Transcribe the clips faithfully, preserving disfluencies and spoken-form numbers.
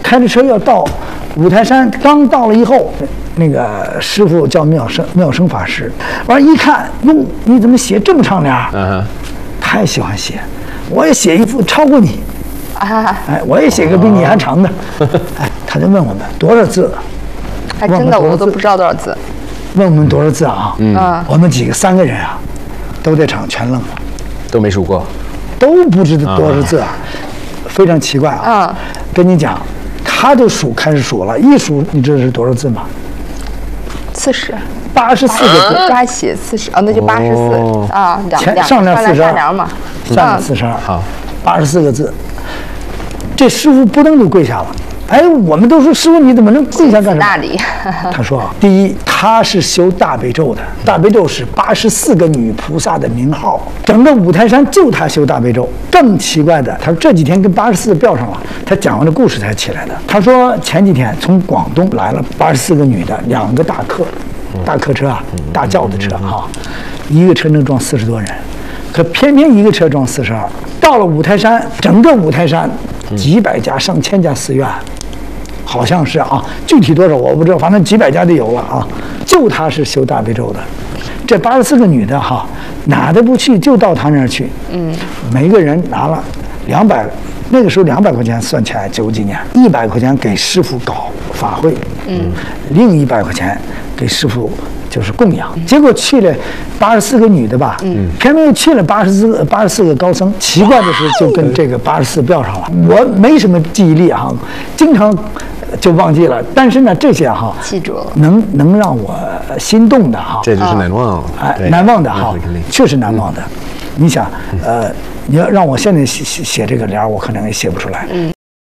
开着车要到五台山，刚到了以后，那个师傅叫妙生妙生法师，完一看，哟，你怎么写这么长联？嗯，太喜欢写，我也写一幅超过你。啊，哎，我也写个比你还长的。哎，他就问我们多少字？ 还真的，我都不知道多少字。 问我们多少字啊？嗯，我们几个三个人啊，都在场全愣了， 都没数过， 都不知道多少字啊，非常奇怪啊。嗯，跟你讲，他就数开始数了，一数你知道是多少字吗？ 四十。 八十四个字， 加写四十，哦，那就八十四啊，两两上联四十二嘛， 上联四十二，好，八十四个字。这师傅扑腾就跪下了。哎，我们都说师傅你怎么能跪下干什么？ 那里， 他说啊，第一，他是修大悲咒的，大悲咒是八十四个女菩萨的名号，整个五台山就他修大悲咒。更奇怪的，他说这几天跟八十四吊上了，他讲完这故事才起来的。他说前几天从广东来了八十四个女的，两个大客，大客车啊，大轿子车哈、啊，一个车能装四十多人，可偏偏一个车装四十二。到了五台山，整个五台山几百家、上千家寺院。好像是啊，具体多少我不知道，反正几百家就有了啊。就他是修大悲咒的，这八十四个女的哈，哪都不去，就到他那儿去。嗯，每个人拿了两百，那个时候两百块钱算起来九几年，一百块钱给师傅搞法会，嗯，另一百块钱给师傅就是供养。结果去了八十四个女的吧，嗯，偏偏又去了八十四个八十四个高僧。奇怪的是，就跟这个八十四标上了。我没什么记忆力哈，经常。就忘记了，但是呢，这些哈记住了， 能能让我心动的哈， 这就是难忘， 哎，难忘的哈，确实难忘的。你想，呃，你要让我现在写写写这个联，我可能也写不出来。嗯。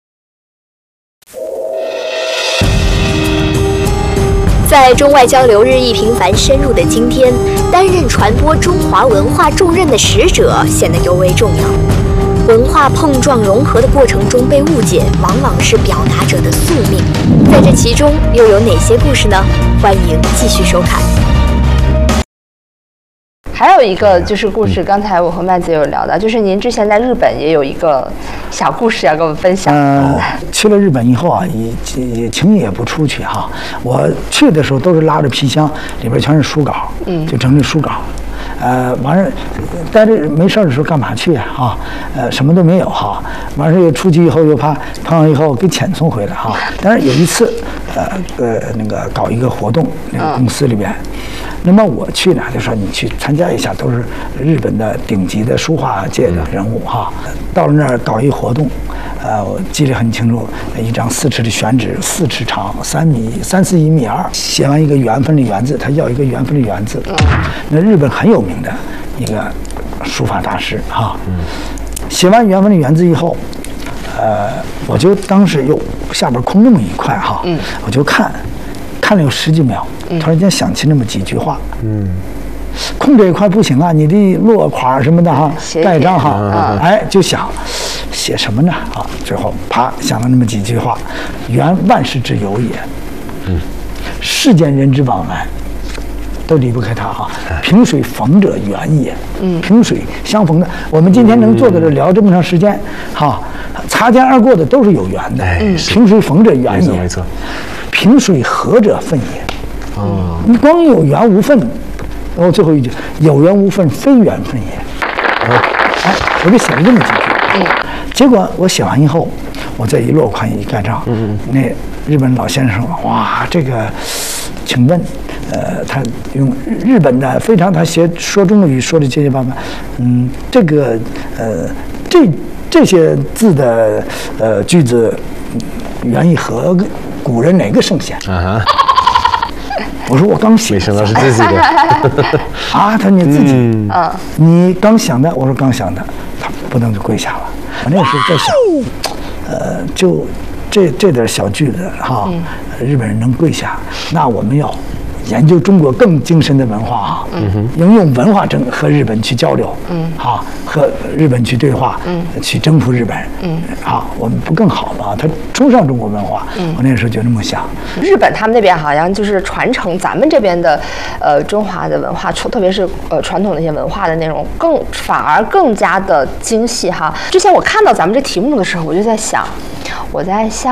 在中外交流日益频繁深入的今天，担任传播中华文化重任的使者显得尤为重要。文化碰撞融合的过程中被误解，往往是表达者的宿命。在这其中又有哪些故事呢？欢迎继续收看。 还有一个就是故事，刚才我和麦子有聊到，就是您之前在日本也有一个小故事要跟我们分享。 嗯、呃，去了日本以后啊，也也轻易也不出去哈。我去的时候都是拉着皮箱，里边全是书稿，嗯，就整理书稿。呃，完事待着没事的时候干嘛去啊？呃，什么都没有哈。完事又出去以后又怕碰上以后给遣送回来哈。但是有一次，呃呃那个搞一个活动，那个公司里边，那么我去呢就说你去参加一下，都是日本的顶级的书画界的人物哈。到了那儿搞一活动，呃，我记得很清楚，一张四尺的宣纸，四尺长，三米三四一米二，写完一个缘分的缘字，他要一个缘分的缘字。那日本很有名的一个书法大师哈，写完缘分的缘字以后，呃，我就当时又下边空洞一块哈，我就看，看了有十几秒，突然间想起那么几句话，嗯，空这一块不行啊，你得落款什么的哈，盖章哈，哎，就想写什么呢啊？最后啪想了那么几句话，缘万事之由也，嗯，世间人之往来。都离不开它哈，萍水逢者缘也。嗯，萍水相逢的，我们今天能坐在这聊这么长时间，哈，擦肩而过的都是有缘的。嗯，萍水逢者缘也，没错。萍水合者分也。哦，你光有缘无分，然后最后一句有缘无分，非缘分也。哦，哎，我就写了这么几句。嗯，结果我写完以后，我再一落款一盖章，嗯嗯，那日本老先生说：“哇，这个，请问。”呃，他用日本的非常，他写说中国语说的结结巴巴，嗯，这个呃，这这些字的呃句子，原意和古人哪个圣贤？啊哈！我说我刚写， 没想到是自己的啊，他你自己，嗯，你刚想的，我说刚想的，他不能就跪下了。我那时候在想，呃，就这这点小句子哈，日本人能跪下，那我们要。研究中国更精深的文化啊，嗯、应用文化征和日本去交流，嗯，好，和日本去对话，嗯，去征服日本，嗯，好，我们不更好吗？他崇尚中国文化，嗯，我那时候就这么想。 日本他们那边好像就是传承咱们这边的，呃，中华的文化，特别是呃传统的一些文化的内容，更反而更加的精细哈。之前我看到咱们这题目的时候，我就在想，我在想。